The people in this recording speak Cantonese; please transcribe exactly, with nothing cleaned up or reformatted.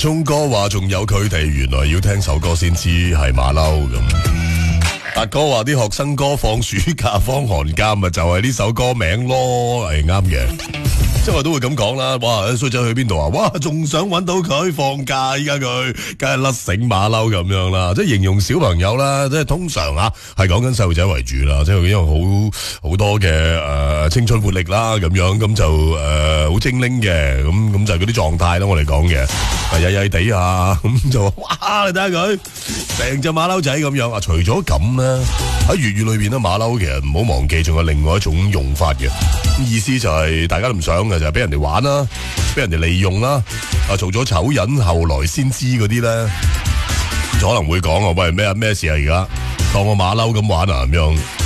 聰哥話仲有佢哋，原來要聽首歌先知係馬騮咁。達哥話啲學生哥放暑假放寒假咪就係呢首歌名咯，係啱嘅。即係我都會咁講啦，哇！衰仔去邊度啊？哇！仲想揾到佢放假，依家佢梗係甩繩馬騮咁樣啦。即係形容小朋友啦，即係通常啊係講緊細路仔為主啦，即係因為好好多嘅誒、呃、青春活力啦，咁樣咁就誒好精靈嘅，咁咁就係嗰啲狀態啦。我哋講嘅係曳曳地啊，咁就哇！你睇下佢成隻馬騮仔咁樣啊。除咗咁咧，喺粵語裏邊咧，馬騮其實唔好忘記，仲有另外一種用法嘅。意思就係大家都唔想嘅，就係俾人哋玩啦，俾人哋利用啦，啊做咗醜人後來先知嗰啲咧，就可能會講啊，喂咩啊咩事啊而家當我馬騮咁玩啊咁樣。